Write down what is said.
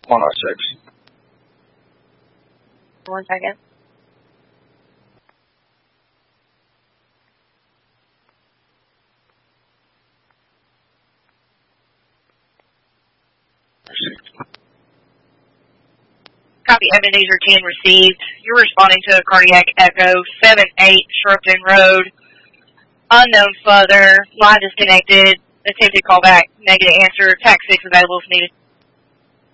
106. 1 second. Copy, Ebenezer 10 received. You're responding to a cardiac echo, 7-8 Sharpton Road. Unknown father, line disconnected. Attempted callback, negative answer. TAC 6 available if needed.